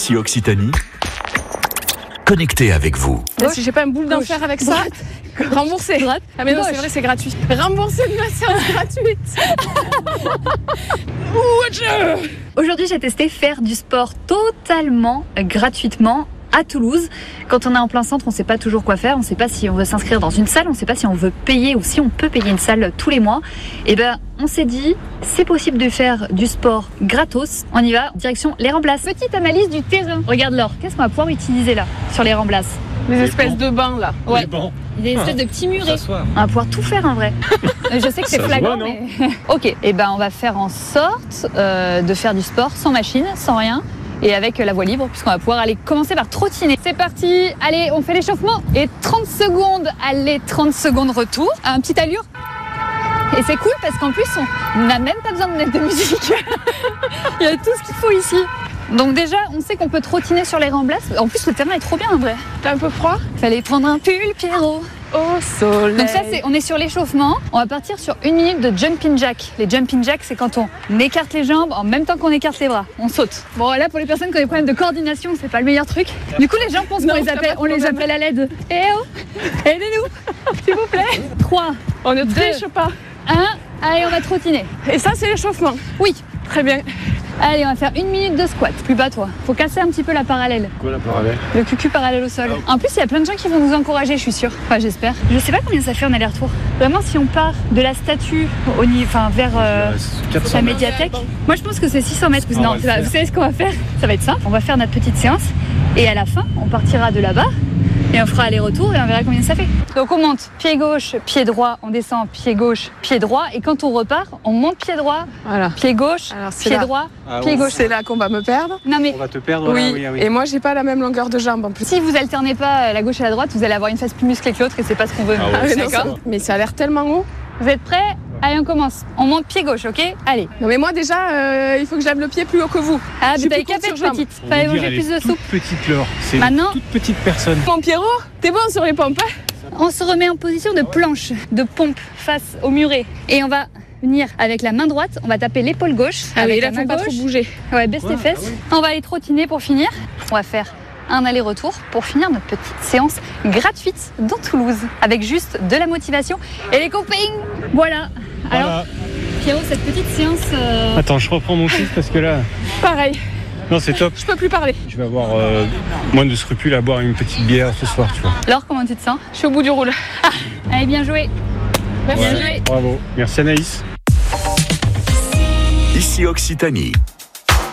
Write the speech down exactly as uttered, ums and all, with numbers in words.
Ici Occitanie, connecté avec vous. Là, si j'ai pas une boule d'enfer avec ça, remboursé. Droite. Ah mais non, Gauche. c'est vrai, c'est gratuit. Remboursé de ma séance gratuite. Aujourd'hui, j'ai testé faire du sport totalement gratuitement à Toulouse. Quand on est en plein centre, on ne sait pas toujours quoi faire. On ne sait pas si on veut s'inscrire dans une salle, on ne sait pas si on veut payer ou si on peut payer une salle tous les mois. Et ben, on s'est dit, c'est possible de faire du sport gratos. On y va, direction les Ramblas. Petite analyse du terrain. Regarde Laure, qu'est-ce qu'on va pouvoir utiliser là, sur les Ramblas? Des espèces de bancs là. Ouais. Des espèces de petits murets. On va pouvoir tout faire en vrai. Je sais que c'est flagrant, mais... Ok, et ben on va faire en sorte euh, de faire du sport sans machine, sans rien. Et avec la voie libre, puisqu'on va pouvoir aller commencer par trottiner. C'est parti, allez, on fait l'échauffement. Et trente secondes, allez, trente secondes retour. Un petit allure. Et c'est cool parce qu'en plus, on n'a même pas besoin de mettre de musique. Il y a tout ce qu'il faut ici. Donc déjà, on sait qu'on peut trottiner sur les Ramblas. En plus, le terrain est trop bien en vrai. T'as un peu froid? Fallait prendre un pull, Pierrot. Au soleil. Donc ça, c'est, on est sur l'échauffement. On va partir sur une minute de jumping jack. Les jumping jack, c'est quand on écarte les jambes en même temps qu'on écarte les bras. On saute. Bon, là, pour les personnes qui ont des problèmes de coordination, c'est pas le meilleur truc. Du coup, les gens pensent qu'on les appelle, on les appelle à l'aide. Eh oh, aidez-nous, s'il vous plaît. trois, On ne triche pas. un, allez, on va trottiner. Et ça, c'est l'échauffement. Oui. Très bien. Allez, on va faire une minute de squat. Plus bas, toi. Faut casser un petit peu la parallèle. Quoi la parallèle? Le cucu parallèle au sol. En plus, il y a plein de gens qui vont nous encourager, je suis sûre. Enfin, j'espère. Je sais pas combien ça fait en aller-retour. Vraiment, si on part de la statue au niveau, enfin, vers euh, la médiathèque, moi je pense que c'est six cents mètres. Non, c'est pas- vous savez ce qu'on va faire? Ça va être simple. On va faire notre petite séance et à la fin, on partira de là-bas et on fera aller-retour et on verra combien ça fait. Donc on monte pied gauche, pied droit, on descend pied gauche, pied droit et quand on repart, on monte pied droit, Voilà. pied gauche, Alors, c'est pied là. droit, Ah, pied ouais. gauche. C'est là qu'on va me perdre. Non mais On va te perdre Oui. là, oui, ah oui. Et moi, j'ai pas la même longueur de jambe en plus. si vous alternez pas la gauche et la droite, vous allez avoir une face plus musclée que l'autre et c'est pas ce qu'on veut. Ah ouais, Ah, mais, non, D'accord. ça- mais ça a l'air tellement haut. Vous êtes prêts? Allez, on commence. On monte pied gauche, ok? Allez. Non mais moi déjà, euh, il faut que je lève le pied plus haut que vous. Ah, Je vous suis avez plus qu'à courte faire sur jambe. petite. On Fallait va dire, manger elle plus est de soupe. toute petite Laure. C'est Maintenant- une toute petite personne. Mon Pierrot, t'es bon sur les pompes hein? On se remet en position de planche, de pompe face au muret. Et on va venir avec la main droite, on va taper l'épaule gauche. Ah avec oui, là, la main faut pas trop gauche. bouger. Ouais, baisse tes fesses. On va aller trottiner pour finir. On va faire un aller-retour pour finir notre petite séance gratuite dans Toulouse. Avec juste de la motivation et les copains. Voilà. Alors, Voilà. Pierrot, cette petite séance... euh, Attends, je reprends mon fils parce que là... Pareil, Non, c'est top. je peux plus parler. Je vais avoir euh, moins de scrupules à boire une petite bière ce soir, tu vois. Laure, comment tu te sens? Je suis au bout du roule. Allez, bien joué. Merci. Bien joué. Bravo. Merci Anaïs. Ici Occitanie.